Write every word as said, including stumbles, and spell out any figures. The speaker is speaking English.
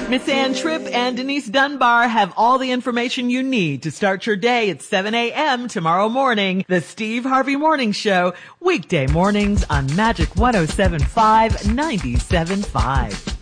Miss Ann Tripp and Denise Dunbar have all the information you need to start your day at seven a.m. tomorrow morning. The Steve Harvey Morning Show, weekday mornings on Magic one oh seven point five, ninety-seven point five.